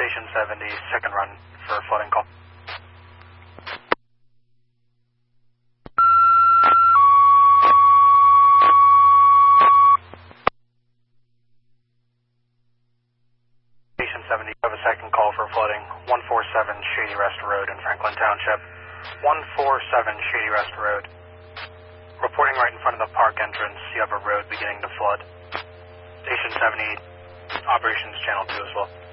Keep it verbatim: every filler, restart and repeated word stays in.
Station seventy, second run for a flooding call. Station seventy, have a second call for flooding. one forty-seven Shady Rest Road in Franklin Township. one forty-seven Shady Rest Road. Reporting right in front of the park entrance, you have a road beginning to flood. Station seventy, operations channel two as well.